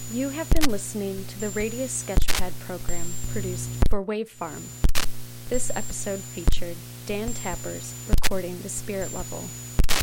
You have been listening to the Radius Sketchpad program produced for Wave Farm. This episode featured Dan Tappers recording The Spirit Level.